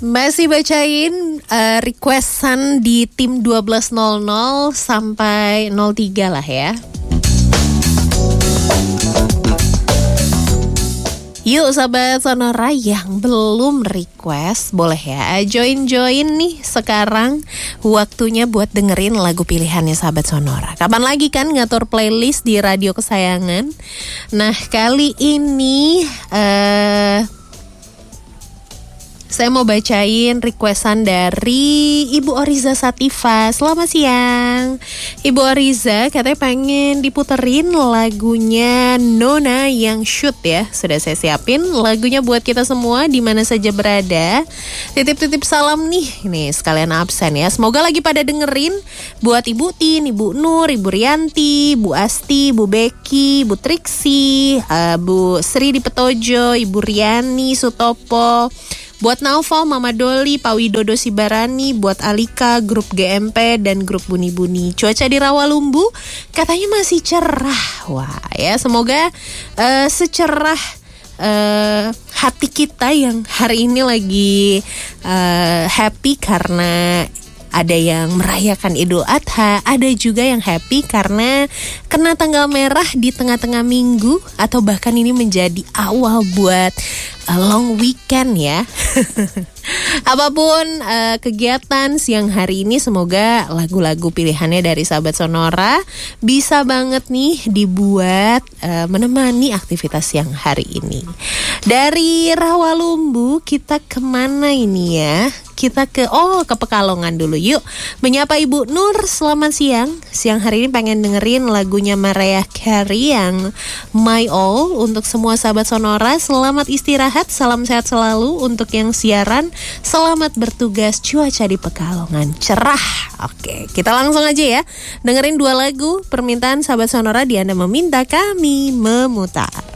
Masih bacain requestan di tim 12.00 sampai 03 lah ya. Yuk sahabat Sonora yang belum request, boleh ya join nih sekarang. Waktunya buat dengerin lagu pilihannya sahabat Sonora. Kapan lagi kan ngatur playlist di radio kesayangan. Nah kali ini saya mau bacain requestan dari Ibu Oriza Sativa. Selamat siang Ibu Oriza, katanya pengen diputerin lagunya Nona yang Shoot ya. Sudah saya siapin lagunya buat kita semua di mana saja berada. Titip-titip salam nih, ini sekalian absen ya. Semoga lagi pada dengerin. Buat Ibu Tin, Ibu Nur, Ibu Rianti, Bu Asti, Bu Beki, Bu Triksi, Bu Sri di Petojo, Ibu Riani Sutopo, buat Naufal, Mama Doli, Pak Widodo Sibarani, buat Alika, grup GMP, dan grup Buni-Buni. Cuaca di Rawalumbu katanya masih cerah. Wah ya, semoga secerah hati kita yang hari ini lagi happy karena ada yang merayakan Idul Adha, ada juga yang happy karena kena tanggal merah di tengah-tengah minggu, atau bahkan ini menjadi awal buat long weekend ya. Apapun kegiatan siang hari ini, semoga lagu-lagu pilihannya dari sahabat Sonora bisa banget nih dibuat menemani aktivitas siang hari ini. Dari Rawalumbu kita kemana ini ya? Kita ke Pekalongan dulu yuk. Menyapa Ibu Nur, selamat siang. Siang hari ini pengen dengerin lagunya Mariah Carey yang My All. Untuk semua sahabat Sonora, selamat istirahat, salam sehat selalu. Untuk yang siaran, selamat bertugas. Cuaca di Pekalongan cerah. Oke, kita langsung aja ya dengerin dua lagu permintaan sahabat Sonora di Anda Meminta, Kami Memutar.